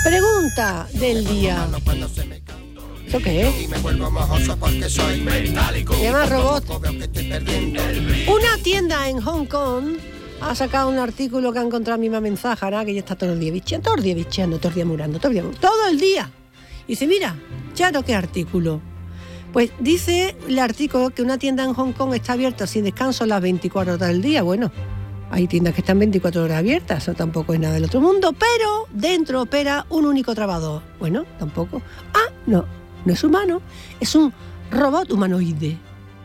Pregunta del día. ¿Esto qué es? Se llama robot. Una tienda en Hong Kong ha sacado un artículo que ha encontrado mi mamá en Záhara, que ya está todo el día bicheando, todo el día murando, todo el día. Y dice, mira, Charo, ¿qué artículo? Pues dice el artículo que una tienda en Hong Kong está abierta sin descanso las 24 horas del día. Bueno, hay tiendas que están 24 horas abiertas, eso tampoco es nada del otro mundo, pero dentro opera un único trabajador. Bueno, tampoco. No es humano, es un robot humanoide.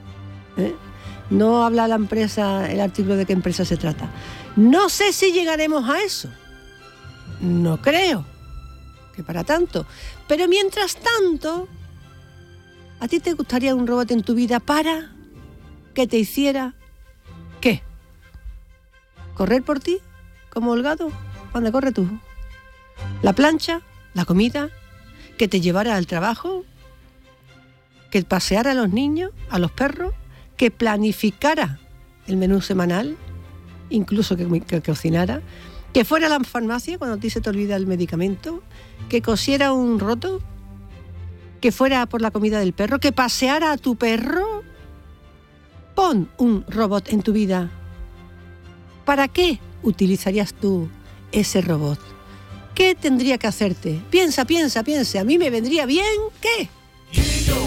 No habla la empresa, el artículo de qué empresa se trata. No sé si llegaremos a eso. No creo que para tanto. Pero mientras tanto, ¿a ti te gustaría un robot en tu vida para que te hiciera qué? ¿Correr por ti? ¿Como holgado? ¿Dónde corre tú? ¿La plancha? ¿La comida? ¿Que te llevara al trabajo? ¿Que paseara a los niños? ¿A los perros? ¿Que planificara el menú semanal? Incluso que cocinara. ¿Que fuera a la farmacia cuando a ti se te olvida el medicamento? ¿Que cosiera un roto? ¿Que fuera por la comida del perro? ¿Que paseara a tu perro? Pon un robot en tu vida. ¿Para qué utilizarías tú ese robot? ¿Qué tendría que hacerte? Piensa. A mí me vendría bien, ¿qué?